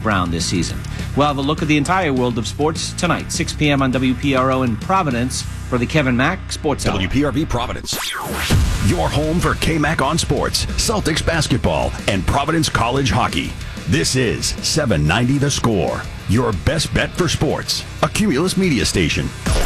ground this season. We'll have a look at the entire world of sports tonight, 6 p.m. on WPRO in Providence for the Kevin Mack Sports Hour. WPRV Providence. Your home for K-Mac on sports, Celtics basketball, and Providence College hockey. This is 790 The Score, your best bet for sports. A Cumulus media station.